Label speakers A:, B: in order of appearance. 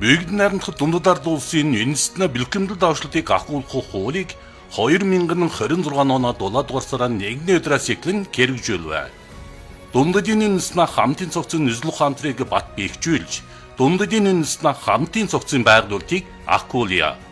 A: Бүгд найрамдах дундад ард улсын үндэстэн бэлтгэмдэл давшлтыг ахуулах хуулийг 2026 оны 7 дугаар сарын 1-ний өдрөөс эхлэн хэрэгжүүлвэ. Дундадын үндэстэн хамтын цогцын Нүзлэх хамтрыг бат бэхжүүлж, дундадын үндэстэн хамтын цогцын байгуулалтыг ахуулъя.